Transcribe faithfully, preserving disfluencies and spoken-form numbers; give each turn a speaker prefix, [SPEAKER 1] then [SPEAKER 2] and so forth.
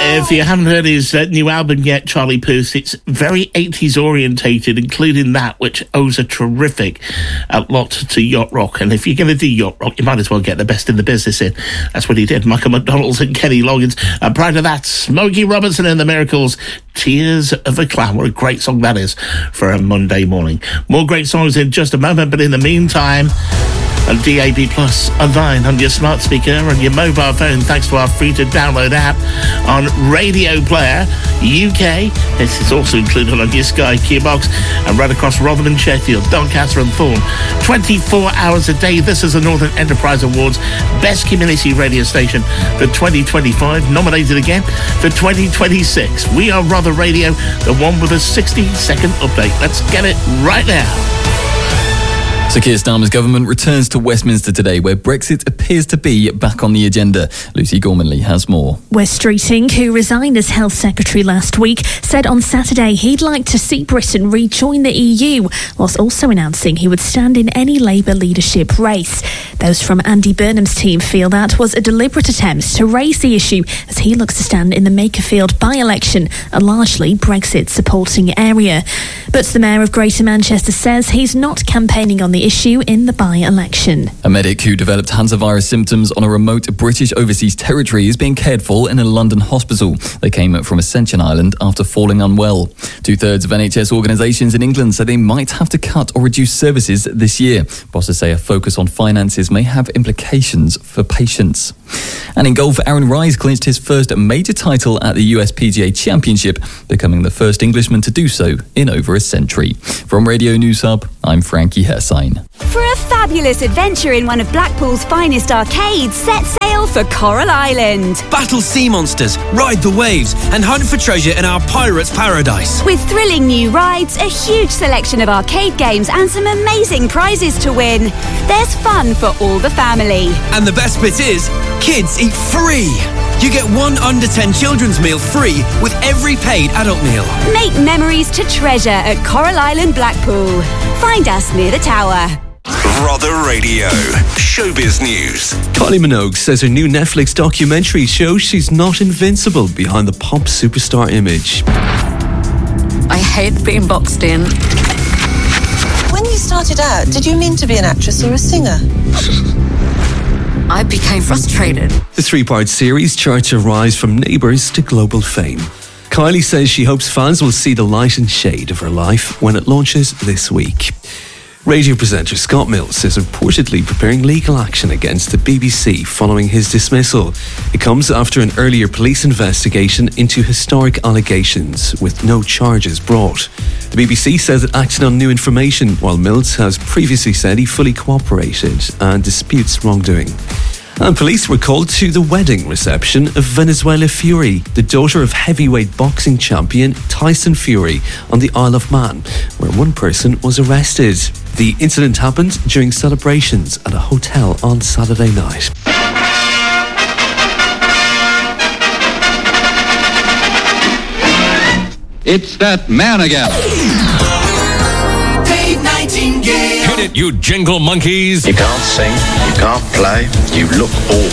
[SPEAKER 1] If you haven't heard his uh, new album yet, Charlie Puth, it's very eighties orientated, including that, which owes a terrific uh, lot to yacht rock. And if you're going to do yacht rock, you might as well get the best in the business in. That's what he did. Michael McDonald and Kenny Loggins. And prior to that, Smokey Robinson and the Miracles, Tears of a Clown. What a great song that is for a Monday morning. More great songs in just a moment, but in the meantime, on D A B Plus online on your smart speaker and your mobile phone, thanks to our free-to-download app on Radio Player U K. This is also included on your Sky Q box and right across Rotherham, Sheffield, Doncaster and Thorn. twenty-four hours a day. This is the Northern Enterprise Awards Best Community Radio Station for twenty twenty-five, nominated again for twenty twenty-six. We are Rother Radio, the one with a sixty-second update. Let's get it right now.
[SPEAKER 2] So Keir Starmer's government returns to Westminster today, where Brexit appears to be back on the agenda. Lucy Gormanley has more.
[SPEAKER 3] Wes Streeting, who resigned as Health Secretary last week, said on Saturday he'd like to see Britain rejoin the E U, whilst also announcing he would stand in any Labour leadership race. Those from Andy Burnham's team feel that was a deliberate attempt to raise the issue as he looks to stand in the Makerfield by-election, a largely Brexit-supporting area. But the Mayor of Greater Manchester says he's not campaigning on the issue in the by-election.
[SPEAKER 2] A medic who developed hantavirus symptoms on a remote British overseas territory is being cared for in a London hospital. They came from Ascension Island after falling unwell. Two-thirds of N H S organisations in England said they might have to cut or reduce services this year. Bosses say a focus on finances may have implications for patients. And in golf, Aaron Rise clinched his first major title at the U S P G A Championship, becoming the first Englishman to do so in over a century. From Radio News Hub, I'm Frankie Hersine.
[SPEAKER 4] For a fabulous adventure in one of Blackpool's finest arcades, set sail for Coral Island.
[SPEAKER 5] Battle sea monsters, ride the waves, and hunt for treasure in our pirate's paradise.
[SPEAKER 4] With thrilling new rides, a huge selection of arcade games, and some amazing prizes to win. There's fun for all the family.
[SPEAKER 5] And the best bit is, kids eat free. You get one under ten children's meal free with every paid adult meal.
[SPEAKER 4] Make memories to treasure at Coral Island, Blackpool. Find us near the tower.
[SPEAKER 6] Rother Radio. Showbiz News.
[SPEAKER 7] Kylie Minogue says her new Netflix documentary shows she's not invincible behind the pop superstar image.
[SPEAKER 8] I hate being boxed in.
[SPEAKER 9] When you started out, did you mean to be an actress or a singer?
[SPEAKER 8] I became frustrated.
[SPEAKER 7] The three-part series charts her rise from Neighbours to global fame. Kylie says she hopes fans will see the light and shade of her life when it launches this week. Radio presenter Scott Mills is reportedly preparing legal action against the B B C following his dismissal. It comes after an earlier police investigation into historic allegations with no charges brought. The B B C says it acted on new information, while Mills has previously said he fully cooperated and disputes wrongdoing. And police were called to the wedding reception of Venezuela Fury, the daughter of heavyweight boxing champion Tyson Fury, on the Isle of Man, where one person was arrested. The incident happened during celebrations at a hotel on Saturday night.
[SPEAKER 10] It's that man again.
[SPEAKER 11] Dave Nightingale.
[SPEAKER 10] Hit it, you jingle monkeys.
[SPEAKER 12] You can't sing, you can't play, you look awful.